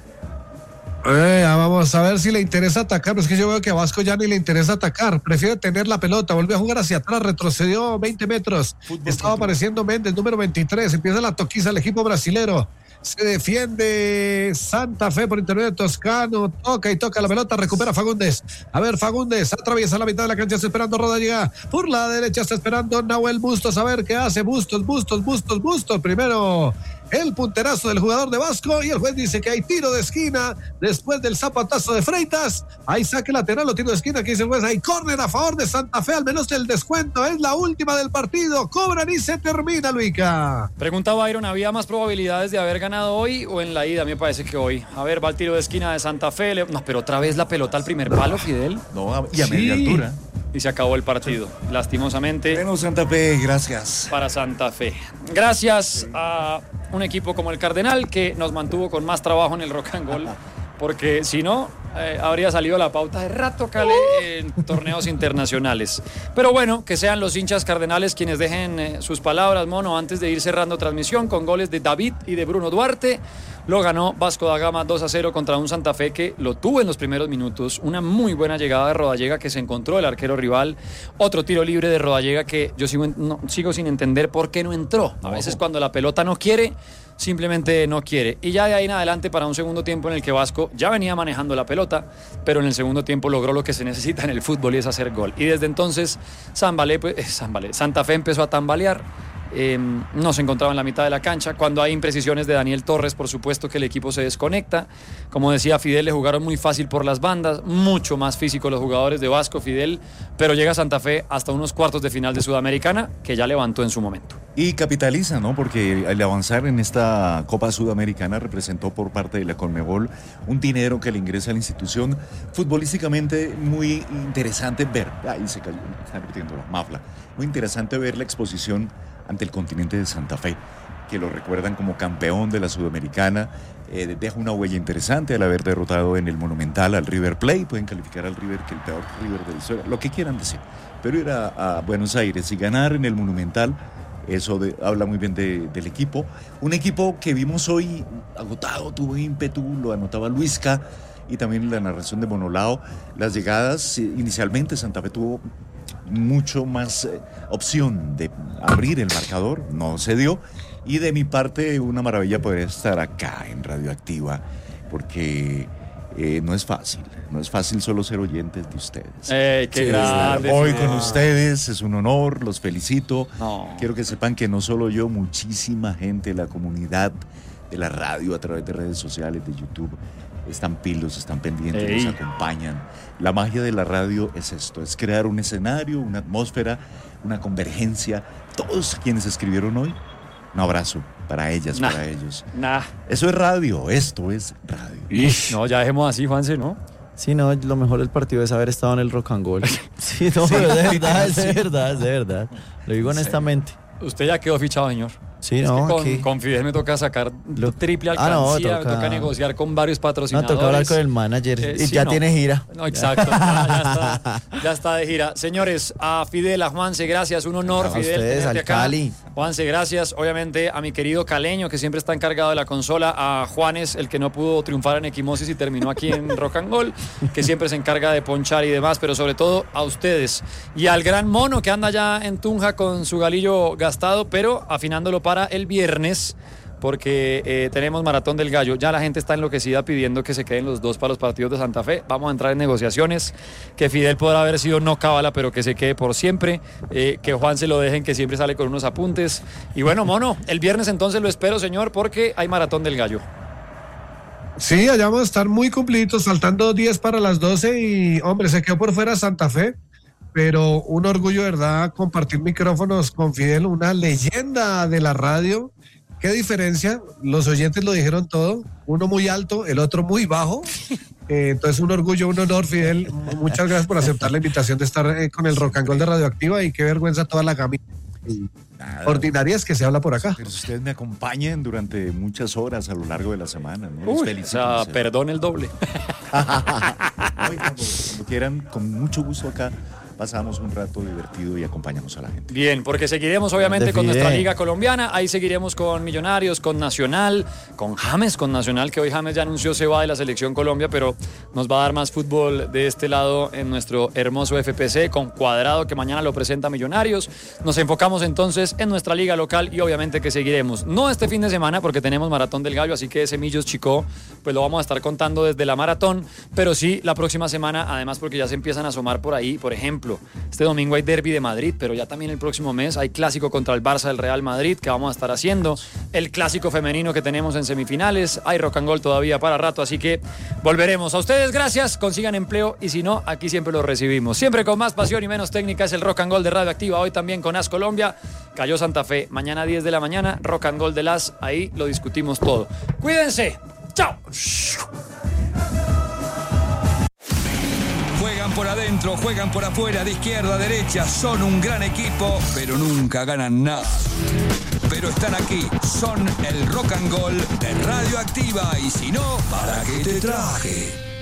A: Eh, vamos a ver si le interesa atacar, pero es que yo veo que a Vasco ya ni le interesa atacar, prefiere tener la pelota, volvió a jugar hacia atrás, retrocedió veinte metros,
C: Fútbol,
A: estaba
C: fútbol.
A: apareciendo Méndez, número veintitrés, empieza la toquiza el equipo brasilero, se defiende Santa Fe por intermedio de Toscano, toca y toca la pelota, recupera Fagundes, a ver Fagundes, atraviesa la mitad de la cancha, está esperando Rodallega, por la derecha está esperando Nahuel Bustos, a ver qué hace Bustos, Bustos, Bustos, Bustos, primero el punterazo del jugador de Vasco y el juez dice que hay tiro de esquina después del zapatazo de Freitas. Hay saque lateral o tiro de esquina que dice el juez. Hay córner a favor de Santa Fe, al menos el descuento. Es la última del partido. Cobran y se termina, Luica.
B: Pregunta Byron, ¿había más probabilidades de haber ganado hoy o en la ida? A mí me parece que hoy. A ver, va el tiro de esquina de Santa Fe. Le- No, pero otra vez la pelota al primer palo, Fidel.
C: No, a- y a
A: Sí.
C: media altura.
B: Y se acabó el partido, lastimosamente.
C: Bueno, Santa Fe, gracias.
B: Para Santa Fe. Gracias a un equipo como el Cardenal que nos mantuvo con más trabajo en el Rock and Roll, porque si no, eh, habría salido la pauta de rato Cale en torneos internacionales. Pero bueno, que sean los hinchas cardenales quienes dejen eh, sus palabras, mono, antes de ir cerrando transmisión con goles de David y de Bruno Duarte. Lo ganó Vasco da Gama dos a cero contra un Santa Fe que lo tuvo en los primeros minutos. Una muy buena llegada de Rodallega que se encontró el arquero rival. Otro tiro libre de Rodallega que yo sigo, en- no, sigo sin entender por qué no entró. A veces cuando la pelota no quiere, simplemente no quiere. Y ya de ahí en adelante para un segundo tiempo en el que Vasco ya venía manejando la pelota, pero en el segundo tiempo logró lo que se necesita en el fútbol y es hacer gol. Y desde entonces Zambalé, pues, eh, Zambalé, Santa Fe empezó a tambalear. Eh, no se encontraba en la mitad de la cancha. Cuando hay imprecisiones de Daniel Torres, por supuesto que el equipo se desconecta. Como decía Fidel, le jugaron muy fácil por las bandas, mucho más físico los jugadores de Vasco, Fidel, pero llega Santa Fe hasta unos cuartos de final de Sudamericana, que ya levantó en su momento.
C: Y capitaliza, ¿no? Porque al avanzar en esta Copa Sudamericana representó por parte de la Conmebol un dinero que le ingresa a la institución. Futbolísticamente muy interesante ver. Ahí se cayó, está repitiendo la mafla. Muy interesante ver la exposición ante el continente de Santa Fe, que lo recuerdan como campeón de la Sudamericana. Eh, deja una huella interesante al haber derrotado en el Monumental al River Plate. Pueden calificar al River que el peor River de la historia, lo que quieran decir. Pero ir a, a Buenos Aires y ganar en el Monumental, eso de- habla muy bien de- del equipo. Un equipo que vimos hoy agotado, tuvo ímpetu, lo anotaba Luisca, y también la narración de Monolao. Las llegadas, eh, inicialmente Santa Fe tuvo mucho más eh, opción de abrir el marcador, no se dio. Y de mi parte, una maravilla poder estar acá en Radioactiva, porque eh, no es fácil, no es fácil solo ser oyentes de ustedes.
B: ¡Eh, qué
D: Sí,
B: grande!
C: Hoy
B: Fidel.
C: con ustedes es un honor, los felicito.
B: No.
C: Quiero que sepan que no solo yo, muchísima gente de la comunidad de la radio a través de redes sociales, de YouTube, están pilos, están pendientes,
B: Ey.
C: nos acompañan. La magia de la radio es esto, es crear un escenario, una atmósfera, una convergencia. Todos quienes escribieron hoy, un abrazo para ellas,
B: Nah.
C: para ellos.
B: Nah.
C: Eso es radio, esto es radio.
B: No, ya dejemos así, Juanse, ¿no?
D: Sí, no, lo mejor del partido es haber estado en el Rock and Roll. Sí, no, pero es de verdad, es de verdad, es de verdad. Lo digo honestamente.
B: Usted ya quedó fichado, señor.
D: Sí,
B: Es
D: no,
B: que con,
D: aquí.
B: con Fidel me toca sacar
D: Lo-
B: triple
D: Ah, no,
B: alcancía,
D: toca-
B: me toca negociar con varios
D: No,
B: patrocinadores.
D: toca hablar con el manager.
B: Eh,
D: y
B: sí,
D: ya
B: no.
D: tiene gira.
B: No, exacto. Ya, ya está, ya está de gira. Señores, a Fidel, a Juanse, gracias. Un honor,
D: A
B: Fidel,
D: ustedes,
B: tenerte
D: al
B: acá.
D: Cali.
B: Juanse, gracias. Obviamente a mi querido Caleño, que siempre está encargado de la consola. A Juanes, el que no pudo triunfar en Equimosis y terminó aquí en Rock and Roll, que siempre se encarga de ponchar y demás. Pero sobre todo a ustedes. Y al gran Mono, que anda ya en Tunja con su galillo gastado, pero afinándolo para el viernes, porque eh, tenemos Maratón del Gallo. Ya la gente está enloquecida pidiendo que se queden los dos para los partidos de Santa Fe. Vamos a entrar en negociaciones, que Fidel podrá haber sido no cábala, pero que se quede por siempre, eh, que Juan se lo dejen, que siempre sale con unos apuntes. Y bueno, Mono, el viernes entonces lo espero, señor, porque hay Maratón del Gallo.
A: Sí, allá vamos a estar muy cumpliditos, faltando diez para las doce y, hombre, se quedó por fuera Santa Fe, pero un orgullo, ¿verdad?, compartir micrófonos con Fidel, una leyenda de la radio. ¿Qué diferencia? Los oyentes lo dijeron todo, uno muy alto, el otro muy bajo. Eh, entonces, un orgullo, un honor, Fidel. Muchas gracias por aceptar la invitación de estar eh, con el Rock and Roll de Radioactiva y qué vergüenza toda la gama
C: Nada.
A: ordinarias que se habla por acá.
C: Pero si ustedes me acompañan durante muchas horas a lo largo de la semana, ¿no? Los
B: Uy, o
C: felicito,
B: sea,
C: en serio.
B: perdón el doble.
C: Ay, cuando, cuando quieran, con mucho gusto acá, pasamos un rato divertido y acompañamos a la gente.
B: Bien, porque seguiremos obviamente
D: De
B: con
D: Fidel.
B: nuestra liga colombiana, ahí seguiremos con Millonarios, con Nacional, con James, con Nacional, que hoy James ya anunció se va de la selección Colombia, pero nos va a dar más fútbol de este lado en nuestro hermoso F P C, con Cuadrado, que mañana lo presenta Millonarios. Nos enfocamos entonces en nuestra liga local y obviamente que seguiremos, no este fin de semana porque tenemos Maratón del Gallo, así que ese Millos Chico, pues lo vamos a estar contando desde la maratón, pero sí la próxima semana, además porque ya se empiezan a asomar por ahí, por ejemplo, este domingo hay derbi de Madrid, pero ya también el próximo mes hay clásico contra el Barça del Real Madrid que vamos a estar haciendo, el clásico femenino que tenemos en semifinales, hay rock and roll todavía para rato, así que volveremos. A ustedes gracias, consigan empleo y si no, aquí siempre lo recibimos. Siempre con más pasión y menos técnica es el rock and roll de Radioactiva, hoy también con As Colombia, cayó Santa Fe, mañana diez de la mañana, rock and roll de Las, ahí lo discutimos todo. Cuídense, chao.
G: Juegan por adentro, juegan por afuera, de izquierda a derecha, son un gran equipo, pero nunca ganan nada. Pero están aquí, son el rock and roll de Radioactiva, y si no, ¿para qué te traje?